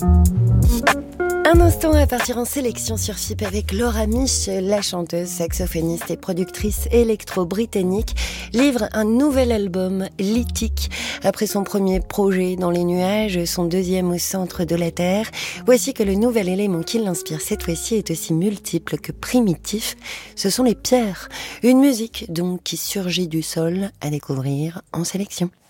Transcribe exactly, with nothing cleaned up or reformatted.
Un instant à partir en sélection sur F I P avec Laura Mich, la chanteuse, saxophoniste et productrice électro-britannique, livre un nouvel album, Lithique. Après son premier projet dans les nuages, son deuxième au centre de la Terre, voici que le nouvel élément qui l'inspire cette fois-ci est aussi multiple que primitif. Ce sont les pierres. Une musique donc qui surgit du sol à découvrir en sélection.